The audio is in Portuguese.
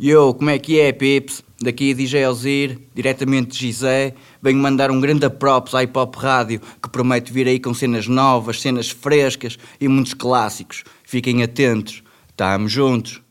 Yo, como é que é, Pips? Daqui é DJ Ozir, diretamente de Gizé. Venho mandar um grande props à Hip Hop Rádio, que promete vir aí com cenas novas, cenas frescas e muitos clássicos. Fiquem atentos. Tamo juntos.